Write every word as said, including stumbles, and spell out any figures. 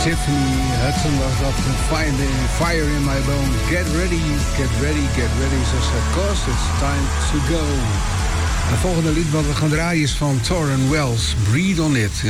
Tiffany Hudson was dat. Find Fire in My Bones. Get ready, get ready, get ready. Ze zegt, cause it's time to go. En het volgende lied wat we gaan draaien is van Tauren Wells. Breathe on It.